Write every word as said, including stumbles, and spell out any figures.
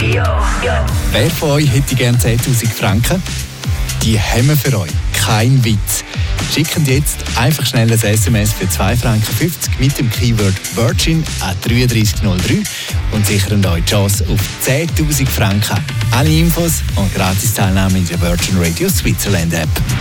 Wer von euch hätte gerne zehntausend Franken? Die haben wir für euch. Kein Witz. Schicken jetzt einfach schnell ein S M S für zwei Franken fünfzig mit dem Keyword Virgin an drei drei null drei und sichern euch die Chance auf zehntausend Franken. Alle Infos und gratis Teilnahme in der Virgin Radio Switzerland App.